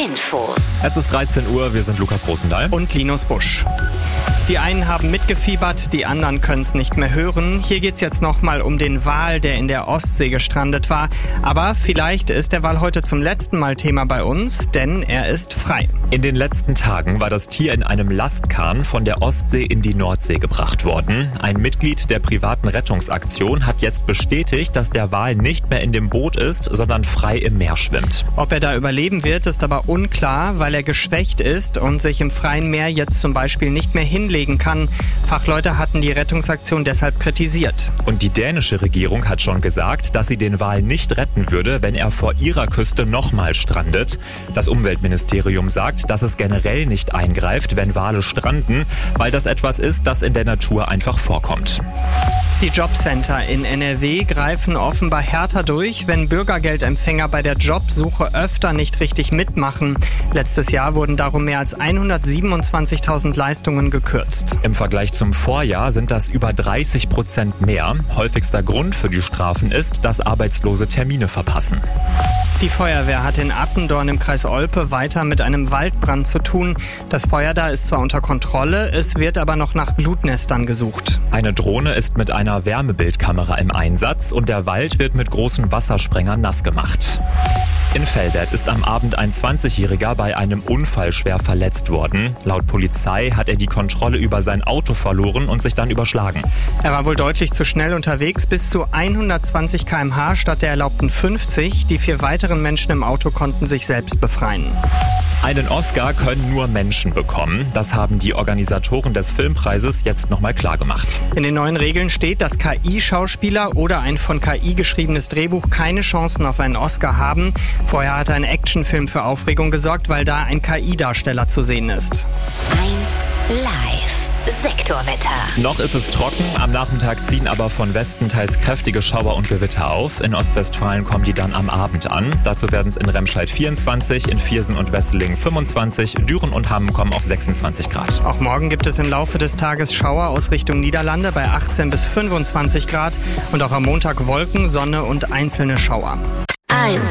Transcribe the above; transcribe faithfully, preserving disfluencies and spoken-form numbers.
Infos. Es ist dreizehn Uhr, wir sind Lukas Rosendahl und Linus Busch. Die einen haben mitgefiebert, die anderen können es nicht mehr hören. Hier geht's jetzt nochmal um den Wal, der in der Ostsee gestrandet war. Aber vielleicht ist der Wal heute zum letzten Mal Thema bei uns, denn er ist frei. In den letzten Tagen war das Tier in einem Lastkahn von der Ostsee in die Nordsee gebracht worden. Ein Mitglied der privaten Rettungsaktion hat jetzt bestätigt, dass der Wal nicht mehr in dem Boot ist, sondern frei im Meer schwimmt. Ob er da überleben wird, ist aber unklar, weil er geschwächt ist und sich im freien Meer jetzt zum Beispiel nicht mehr hinlegen kann. Fachleute hatten die Rettungsaktion deshalb kritisiert. Und die dänische Regierung hat schon gesagt, dass sie den Wal nicht retten würde, wenn er vor ihrer Küste nochmal strandet. Das Umweltministerium sagt, dass es generell nicht eingreift, wenn Wale stranden, weil das etwas ist, das in der Natur einfach vorkommt. Die Jobcenter in N R W greifen offenbar härter durch, wenn Bürgergeldempfänger bei der Jobsuche öfter nicht richtig mitmachen. Letztes Jahr wurden darum mehr als hundertsiebenundzwanzigtausend Leistungen gekürzt. Im Vergleich zum Vorjahr sind das über dreißig Prozent mehr. Häufigster Grund für die Strafen ist, dass Arbeitslose Termine verpassen. Die Feuerwehr hat in Attendorn im Kreis Olpe weiter mit einem Waldbrand zu tun. Das Feuer da ist zwar unter Kontrolle, es wird aber noch nach Glutnestern gesucht. Eine Drohne ist mit einer Wärmebildkamera im Einsatz und der Wald wird mit großen Wassersprengern nass gemacht. In Velbert ist am Abend ein zwanzigjähriger bei einem Unfall schwer verletzt worden. Laut Polizei hat er die Kontrolle über sein Auto verloren und sich dann überschlagen. Er war wohl deutlich zu schnell unterwegs, bis zu hundertzwanzig Kilometer pro Stunde statt der erlaubten fünfzig. Die vier weiteren Menschen im Auto konnten sich selbst befreien. Einen Oscar können nur Menschen bekommen. Das haben die Organisatoren des Filmpreises jetzt nochmal klargemacht. In den neuen Regeln steht, dass K I-Schauspieler oder ein von K I geschriebenes Drehbuch keine Chancen auf einen Oscar haben. Vorher hatte ein Actionfilm für Aufregung gesorgt, weil da ein K I-Darsteller zu sehen ist. eins Live. Sektorwetter. Noch ist es trocken, am Nachmittag ziehen aber von Westen teils kräftige Schauer und Gewitter auf. In Ostwestfalen kommen die dann am Abend an. Dazu werden es in Remscheid vierundzwanzig, in Viersen und Wesseling fünfundzwanzig, Düren und Hamm kommen auf sechsundzwanzig Grad. Auch morgen gibt es im Laufe des Tages Schauer aus Richtung Niederlande bei achtzehn bis fünfundzwanzig Grad und auch am Montag Wolken, Sonne und einzelne Schauer.